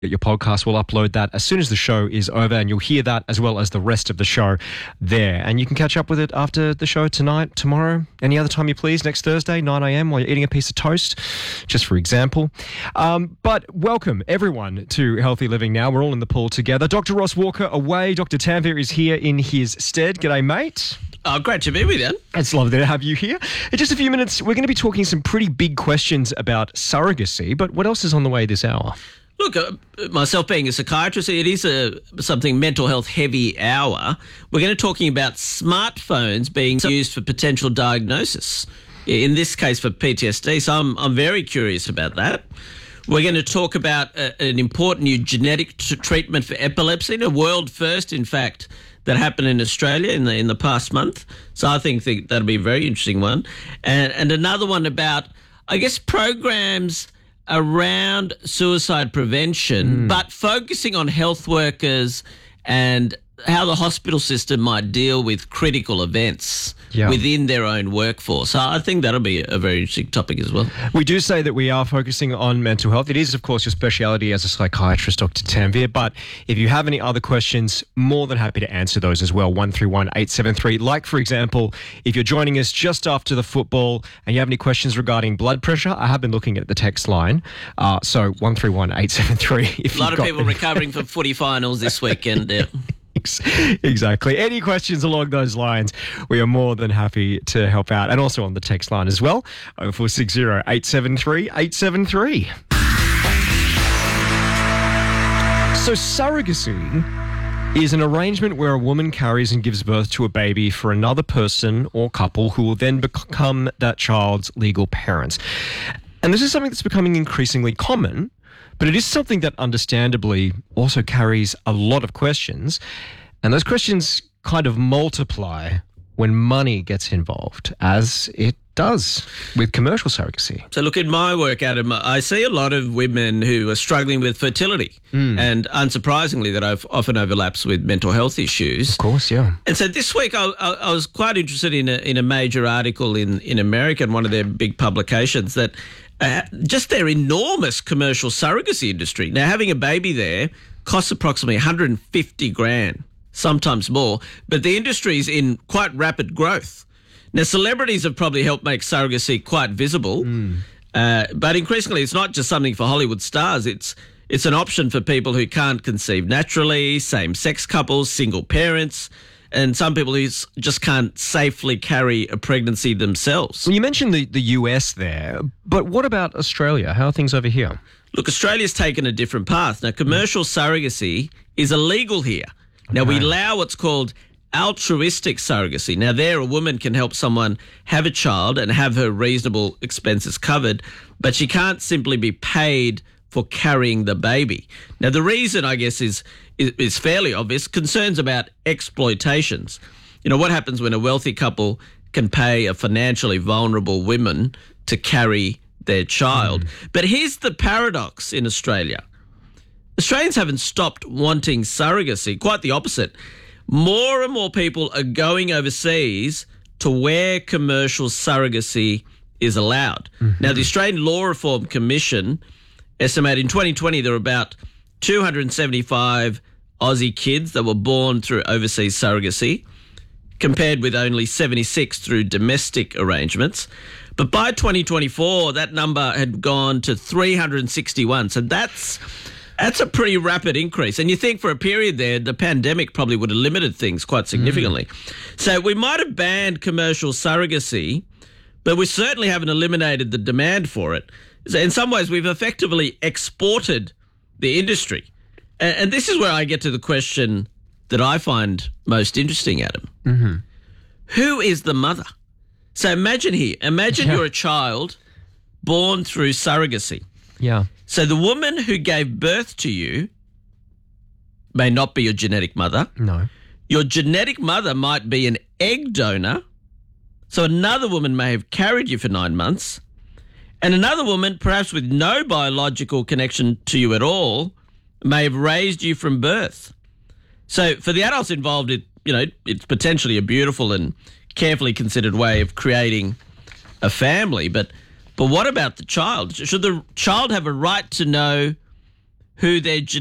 Your podcast will upload that as soon as the show is over, and you'll hear that as well as the rest of the show there. And you can catch up with it after the show tonight, tomorrow, any other time you please, next Thursday, 9 a.m, while you're eating a piece of toast, just for example. But welcome, everyone, to Healthy Living Now. We're all in the pool together. Dr. Ross Walker away. Dr. Tanvir is here in his stead. G'day, mate. Oh, great to be with you. It's lovely to have you here. In just a few minutes, we're going to be talking some pretty big questions about surrogacy, but what else is on the way this hour? Look, myself being a psychiatrist, it is something mental health heavy hour. We're going to be talking about smartphones being used for potential diagnosis, in this case for PTSD. So I'm very curious about that. We're going to talk about an important new genetic treatment for epilepsy, a world first, in fact, that happened in Australia in the past month. So I think that'll be a very interesting one. And another one about, I guess, programs around suicide prevention, but focusing on health workers and how the hospital system might deal with critical events within their own workforce. So I think that'll be a very interesting topic as well. We do say that we are focusing on mental health. It is, of course, your speciality as a psychiatrist, Dr. Tanvir, but if you have any other questions, more than happy to answer those as well, 131873. Like, for example, if you're joining us just after the football and you have any questions regarding blood pressure, I have been looking at the text line, so 131873. A lot of people recovering from footy finals this weekend. Exactly. Any questions along those lines, we are more than happy to help out. And also on the text line as well, 0460 873 873. So surrogacy is an arrangement where a woman carries and gives birth to a baby for another person or couple who will then become that child's legal parents. And this is something that's becoming increasingly common, but it is something that understandably also carries a lot of questions. And those questions kind of multiply when money gets involved, as it does with commercial surrogacy. So look, in my work, Adam, I see a lot of women who are struggling with fertility. And unsurprisingly, that often overlaps with mental health issues. Of course, yeah. And so this week I was quite interested in a major article in America, in one of their big publications, that just their enormous commercial surrogacy industry. Now, having a baby there costs approximately 150 grand, sometimes more, but the industry is in quite rapid growth. Now, celebrities have probably helped make surrogacy quite visible, but increasingly it's not just something for Hollywood stars. It's an option for people who can't conceive naturally, same-sex couples, single parents, and some people who just can't safely carry a pregnancy themselves. Well, you mentioned the US there, but what about Australia? How are things over here? Look, Australia's taken a different path. Now, commercial surrogacy is illegal here. Now, we allow what's called altruistic surrogacy. Now, there a woman can help someone have a child and have her reasonable expenses covered, but she can't simply be paid for carrying the baby. Now, the reason, I guess, is fairly obvious. Concerns about exploitations. You know, what happens when a wealthy couple can pay a financially vulnerable woman to carry their child? But here's the paradox in Australia. Australians haven't stopped wanting surrogacy. Quite the opposite. More and more people are going overseas to where commercial surrogacy is allowed. Now, the Australian Law Reform Commission estimated in 2020 there were about 275 Aussie kids that were born through overseas surrogacy, compared with only 76 through domestic arrangements. But by 2024, that number had gone to 361. So that's a pretty rapid increase. And you think for a period there, the pandemic probably would have limited things quite significantly. So we might have banned commercial surrogacy, but we certainly haven't eliminated the demand for it. So in some ways, we've effectively exported the industry. And this is where I get to the question that I find most interesting, Adam. Who is the mother? So imagine you're a child born through surrogacy. Yeah. So the woman who gave birth to you may not be your genetic mother. No. Your genetic mother might be an egg donor. So another woman may have carried you for 9 months. And another woman, perhaps with no biological connection to you at all, may have raised you from birth. So for the adults involved, it's potentially a beautiful and carefully considered way of creating a family. But what about the child? Should the child have a right to know who their